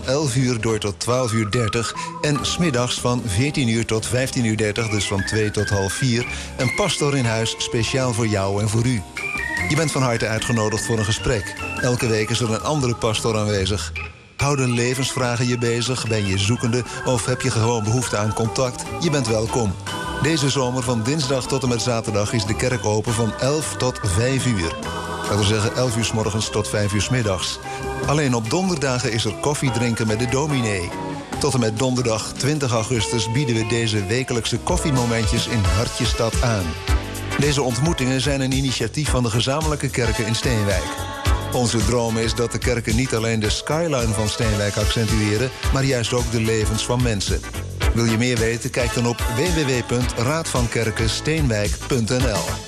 van 11 uur door tot 12 uur 30. En 's middags van 14 uur tot 15 uur 30, dus van 2 tot half 4. Een pastor in huis, speciaal voor jou en voor u. Je bent van harte uitgenodigd voor een gesprek. Elke week is er een andere pastor aanwezig. Houden levensvragen je bezig? Ben je zoekende? Of heb je gewoon behoefte aan contact? Je bent welkom. Deze zomer van dinsdag tot en met zaterdag is de kerk open van 11 tot 5 uur. Dat wil zeggen 11 uur 's morgens tot 5 uur 's middags. Alleen op donderdagen is er koffie drinken met de dominee. Tot en met donderdag 20 augustus bieden we deze wekelijkse koffiemomentjes in Hartjestad aan. Deze ontmoetingen zijn een initiatief van de gezamenlijke kerken in Steenwijk. Onze droom is dat de kerken niet alleen de skyline van Steenwijk accentueren, maar juist ook de levens van mensen. Wil je meer weten? Kijk dan op www.raadvankerkensteenwijk.nl.